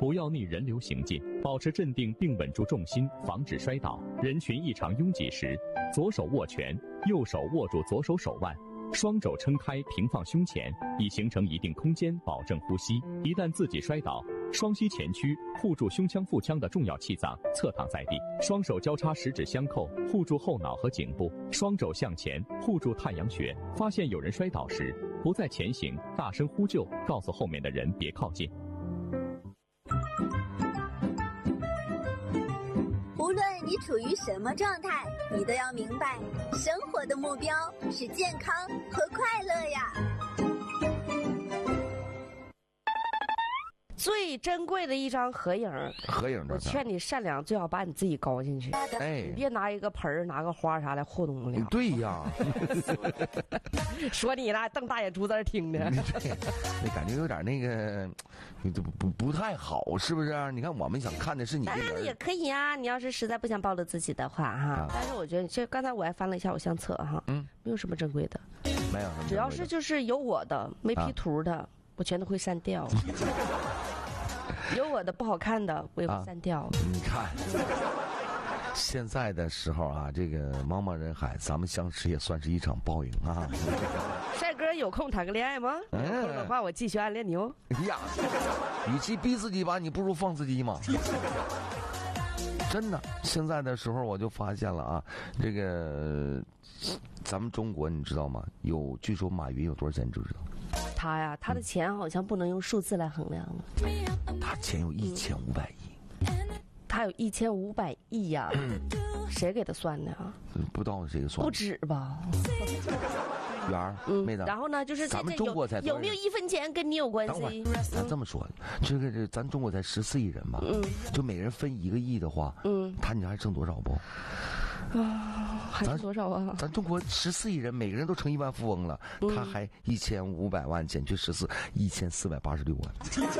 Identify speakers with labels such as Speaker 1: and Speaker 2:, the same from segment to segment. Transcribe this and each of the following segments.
Speaker 1: 不要逆人流行进，保持镇定并稳住重心，防止摔倒。人群异常拥挤时，左手握拳，右手握住左手手腕，双肘撑开平放胸前，以形成一定空间，保证呼吸。一旦自己摔倒，双膝前屈，护住胸腔腹腔的重要气脏，侧躺在地，双手交叉十指相扣，护住后脑和颈部，双肘向前，护住太阳穴。发现有人摔倒时，不再前行，大声呼救，告诉后面的人别靠近。
Speaker 2: 无论你处于什么状态，你都要明白，生活的目标是健康和快乐呀。
Speaker 3: 最珍贵的一张合影，我劝你善良，最好把你自己高进去。你别拿一个盆儿、拿个花啥的糊弄不了。
Speaker 4: 对呀，
Speaker 3: 说你呢，瞪大眼珠在这听着，
Speaker 4: 那感觉有点那个，不太好，是不是？你看我们想看的是你这人。
Speaker 3: 当然也可以啊，你要是实在不想暴露自己的话哈。但是我觉得，这刚才我还翻了一下我相册哈，没有什么珍贵的，
Speaker 4: 没有什么，
Speaker 3: 只要是就是有我的没 P 图的，我全都会删掉。有我的不好看的，我也会删掉。
Speaker 4: 你看，现在的时候啊，这个茫茫人海，咱们相识也算是一场报应啊。
Speaker 3: 帅哥，有空谈个恋爱吗？有空的话，我继续暗恋你哦。
Speaker 4: 呀，与其逼自己吧，你不如放自己嘛。真的，现在的时候我就发现了啊，这个咱们中国你知道吗？据说马云有多少钱，你知不知道？
Speaker 3: 他呀，他的钱好像不能用数字来衡量了。
Speaker 4: 他钱有1500亿，
Speaker 3: 他有1500亿呀，谁给他算的啊？
Speaker 4: 不知道谁给算的，
Speaker 3: 不止吧？
Speaker 4: 圆儿，妹子。
Speaker 3: 然后呢，就是
Speaker 4: 咱们中国才
Speaker 3: 有没有1分钱跟你有关系？
Speaker 4: 咱这么说，这咱中国才14亿人嘛，就每人分1个亿的话，你还剩多少不？
Speaker 3: 还剩多少啊？
Speaker 4: 咱中国14亿人，每个人都成亿万富翁了，他还1500万减去14，1486万。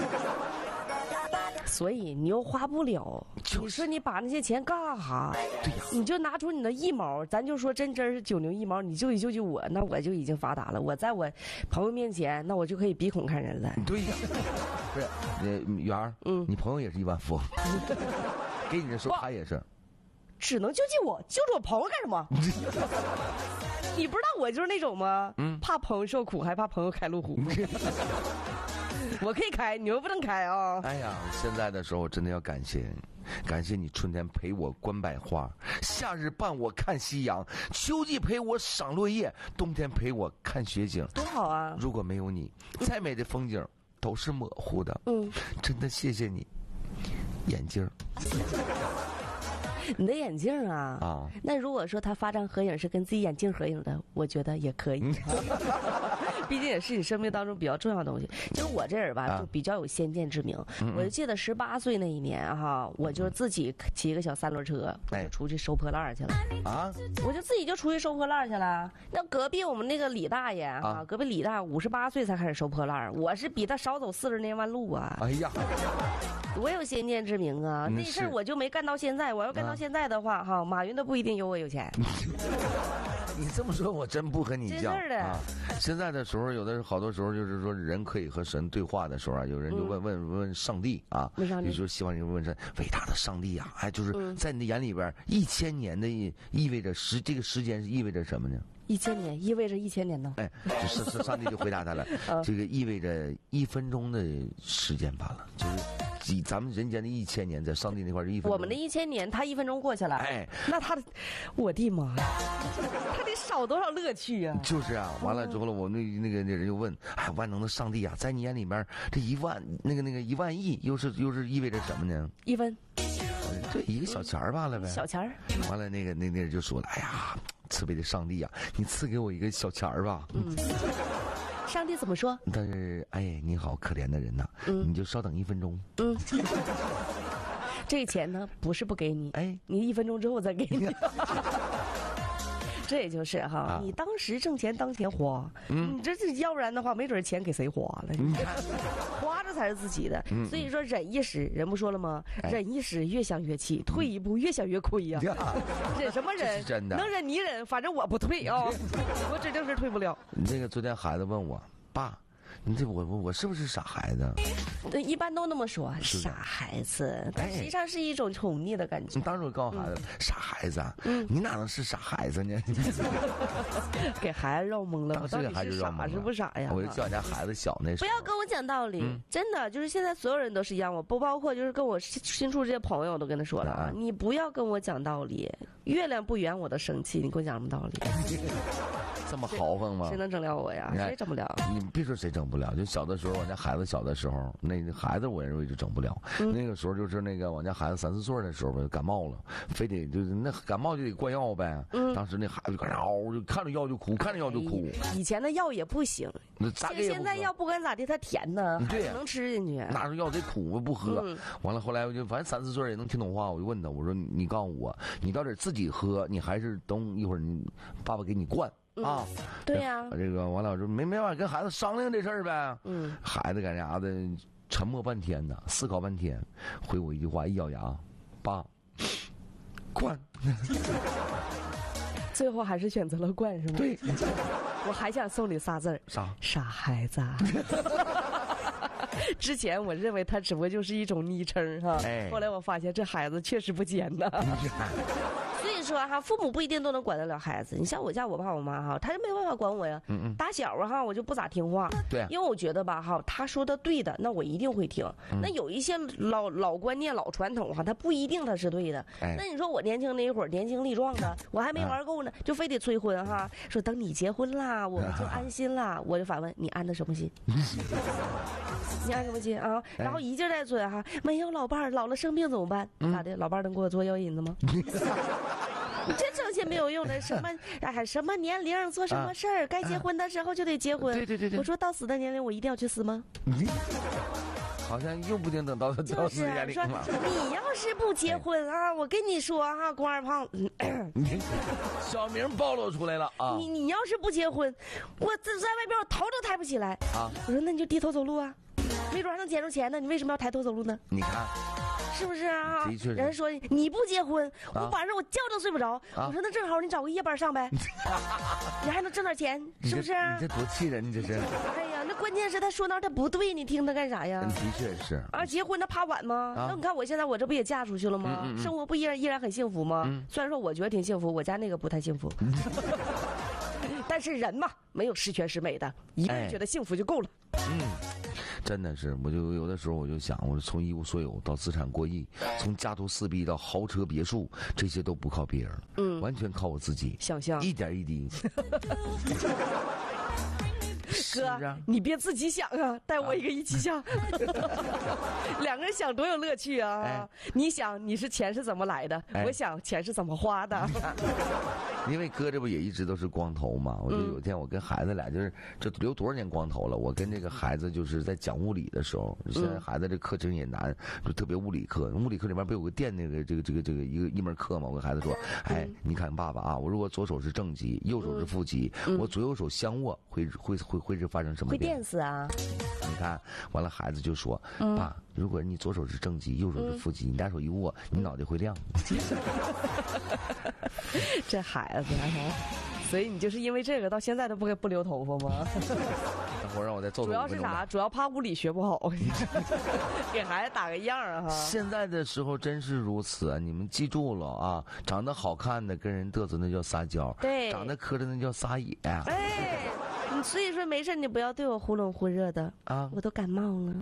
Speaker 3: 所以你又花不了，你说你把那些钱干啥？
Speaker 4: 对呀，
Speaker 3: 你就拿出你的1毛，咱就说真是9牛1毛，你救一救我，那我就已经发达了。我在我朋友面前，那我就可以鼻孔看人了。
Speaker 4: 对呀，不是，圆儿，你朋友也是亿万富翁，给你的时候他也是。
Speaker 3: 只能救济我，救助我朋友干什么？你不知道我就是那种吗？怕朋友受苦，还怕朋友开路虎。我可以开，你又不能开啊！
Speaker 4: 哎呀，现在的时候真的要感谢你，春天陪我观百花，夏日伴我看夕阳，秋季陪我赏落叶，冬天陪我看雪景，
Speaker 3: 多好啊！
Speaker 4: 如果没有你，再美的风景都是模糊的。真的谢谢你，眼镜。
Speaker 3: 你的眼镜啊，那如果说他发张合影是跟自己眼镜合影的，我觉得也可以。毕竟也是你生命当中比较重要的东西。其实我这人吧，就比较有先见之明。我就记得18岁那一年哈，我就自己骑一个小3轮车，出去收破烂去了啊！我就自己就出去收破烂去了。那隔壁我们那个李大爷啊，隔壁李大58岁才开始收破烂，我是比他少走40年弯路啊！
Speaker 4: 哎呀，
Speaker 3: 我有先见之明啊！那事儿我就没干到现在，我要干到现在的话，哈，马云都不一定有我有钱。
Speaker 4: 你这么说，我真不和你犟啊！现在的时候，好多时候就是说，人可以和神对话的时候啊，有人就问上帝啊，就说希望你问神，伟大的上帝啊，就是在你的眼里边，1000年的意味着这个时间是意味着什么呢
Speaker 3: ？1000年意味着1000年呢？
Speaker 4: 就是上帝就回答他了，这个意味着1分钟的时间罢了，就是。咱们人间的1000年，在上帝那块是1分钟。
Speaker 3: 我们的1000年，他1分钟过去了。那他，我的妈呀，他得少多少乐趣啊！
Speaker 4: 就是啊，完了之后了，我那人就问，万能的上帝啊，在你眼里面，这1万1万亿，又是意味着什么呢
Speaker 3: ？1分。
Speaker 4: 对，一个小钱儿罢了呗。
Speaker 3: 小钱儿。
Speaker 4: 完了，那人就说了，哎呀，慈悲的上帝啊，你赐给我一个小钱儿吧。
Speaker 3: 上帝怎么说？
Speaker 4: 但是，你好，可怜的人呐，你就稍等1分钟。
Speaker 3: 这钱呢，不是不给你，你1分钟之后再给你。这也就是哈，你当时挣钱当钱花，你这要不然的话，没准钱给谁花了，你看，花着才是自己的。所以说，忍一时，人不说了吗？忍一时，越想越气；退一步，越想越亏呀。忍什么忍？
Speaker 4: 真的能
Speaker 3: 忍你忍，反正我不退啊，我指定是退不了。
Speaker 4: 那个昨天孩子问我，爸， 你这我是不是傻孩子？
Speaker 3: 对，一般都那么说，傻孩子，但实际上是一种宠溺的感觉。
Speaker 4: 当时我告诉孩子，傻孩子，你哪能是傻孩子呢？
Speaker 3: 给孩子绕懵了，我到底是傻是不傻呀？
Speaker 4: 我就叫人家孩子小那时候。
Speaker 3: 不要跟我讲道理，真的就是现在所有人都是一样，我不包括就是跟我新处这些朋友都跟他说了啊，你不要跟我讲道理，月亮不圆我都生气，你给我讲什么道理？
Speaker 4: 这么豪横吗？
Speaker 3: 谁能整了我呀？谁整不了？
Speaker 4: 你别说谁整不了，就小的时候，我家孩子小的时候，那孩子我认为就整不了。那个时候就是那个我家孩子3、4岁的时候感冒了，非得就是那感冒就得灌药呗。当时那孩子就看着药就哭，看着药就哭。
Speaker 3: 以前的药也不行，现在药不管咋地，它甜的，
Speaker 4: 对，
Speaker 3: 能吃进去。
Speaker 4: 拿着药得苦不喝。完了后来我就反正3、4岁也能听懂话，我就问他，我说你告诉我，你到底自己喝，你还是等一会儿你爸爸给你灌？啊，
Speaker 3: 对呀，
Speaker 4: 这个完了，我说没办法跟孩子商量这事儿呗。孩子干啥的？沉默半天呢，思考半天，回我一句话，一咬牙，爸，灌。
Speaker 3: 最后还是选择了灌，是吗？
Speaker 4: 对。
Speaker 3: 我还想送你仨字儿，傻孩子。之前我认为他只不过就是一种昵称哈，后来我发现这孩子确实不尖呐。所以说哈，父母不一定都能管得了孩子。你像我家我爸我妈哈，他就没办法管我呀。打小哈我就不咋听话，
Speaker 4: 对，
Speaker 3: 因为我觉得吧哈，他说的对的，那我一定会听。那有一些老观念、老传统哈，他不一定他是对的。那你说我年轻那一会儿年轻力壮的，我还没玩够呢，就非得催婚哈，说等你结婚啦，我们就安心啦。我就反问你安的什么心？你安什么心啊？然后一劲在催哈，没有老伴儿，老了生病怎么办？咋的？老伴儿能给我做药引子吗？你这整些没有用的，什么年龄做什么事儿，该结婚的时候就得结婚。
Speaker 4: 对。
Speaker 3: 我说到死的年龄，我一定要去死吗？
Speaker 4: 好像又不定等到死的年龄嘛。
Speaker 3: 你要是不结婚啊，我跟你说哈，公二胖，
Speaker 4: 小名暴露出来了啊！
Speaker 3: 你要是不结婚，我在外边我头都抬不起来啊！我说那你就低头走路啊，没准还能捡着钱呢。你为什么要抬头走路呢？
Speaker 4: 你看。
Speaker 3: 是不是啊？人说你不结婚，我晚上我觉都睡不着。我说那正好你找个夜班上呗，你还能挣点钱，是不是？
Speaker 4: 你这多气人，你这是。
Speaker 3: 哎呀，那关键是他说那他不对，你听他干啥呀？
Speaker 4: 的确是
Speaker 3: 啊，结婚他怕晚吗？那你看我现在我这不也嫁出去了吗？生活不依然很幸福吗？虽然说我觉得挺幸福，我家那个不太幸福。但是人嘛，没有十全十美的，一个人觉得幸福就够了。
Speaker 4: 真的是，我就有的时候我就想，我从一无所有到资产过亿，从家徒四壁到豪车别墅，这些都不靠别人了，完全靠我自己
Speaker 3: 想象，
Speaker 4: 一点一滴。
Speaker 3: 哥，你别自己想啊，带我一起想。两个人想多有乐趣啊！你想你是钱是怎么来的，我想钱是怎么花的。
Speaker 4: 因为哥这不也一直都是光头嘛，我就有一天我跟孩子俩就是这留多少年光头了，我跟这个孩子就是在讲物理的时候，现在孩子这课程也难，就特别物理课里面不有个电那个这个一门课嘛，我跟孩子说，你看爸爸啊，我如果左手是正极，右手是负极，我左右手相握会是发生什么变？
Speaker 3: 会电死啊！
Speaker 4: 你看，完了孩子就说，爸，如果你左手是正极，右手是负极，你俩手一握，你脑袋会亮。
Speaker 3: 这孩子，所以你就是因为这个到现在都不留头发吗？
Speaker 4: 等会儿让我再揍。
Speaker 3: 主要是啥？主要怕物理学不好，给孩子打个样啊！
Speaker 4: 现在的时候真是如此，你们记住了啊！长得好看的跟人嘚瑟那叫撒娇，
Speaker 3: 对；
Speaker 4: 长得磕碜那叫撒野。
Speaker 3: 所以说没事，你不要对我忽冷忽热的啊！我都感冒了。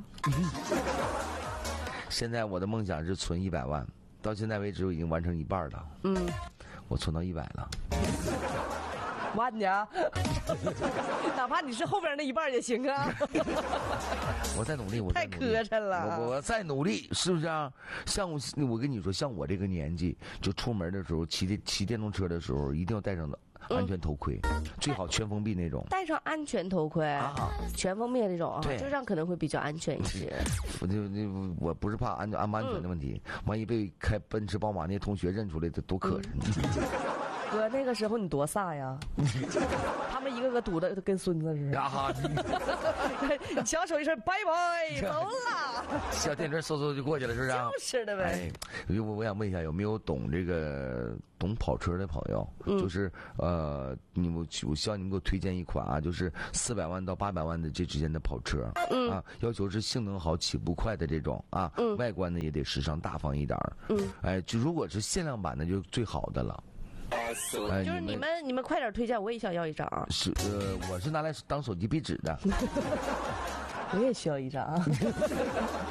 Speaker 4: 现在我的梦想是存100万，到现在为止我已经完成一半了。我存到100了。
Speaker 3: 慢点，哪怕你是后边那一半也行啊。
Speaker 4: 我再努力，
Speaker 3: 太磕碜了。
Speaker 4: 我再努力，是不是啊？像我跟你说，像我这个年纪，就出门的时候骑电动车的时候，一定要戴上安全头盔，最好全封闭那种。
Speaker 3: 戴上安全头盔啊，全封闭那种啊，这样可能会比较安全一些。
Speaker 4: 我不是怕安不安全的问题，万一被开奔驰、宝马那些同学认出来，多磕碜。
Speaker 3: 哥，那个时候你多飒呀！他们一个个堵的跟孙子似的。啊！你小手一声，拜拜，走了。
Speaker 4: 小电车嗖嗖就过去了，是不是？
Speaker 3: 就是的呗。
Speaker 4: 哎，我想问一下，有没有懂跑车的朋友？就是我希望你们给我推荐一款啊，就是400万到800万的这之间的跑车。啊，要求是性能好、起步快的这种啊。外观呢也得时尚大方一点。哎，就如果是限量版的，就最好的了。
Speaker 3: 就是你们快点推荐，我也想要一张。
Speaker 4: 是我是拿来当手机壁纸的。
Speaker 3: 我也需要一张。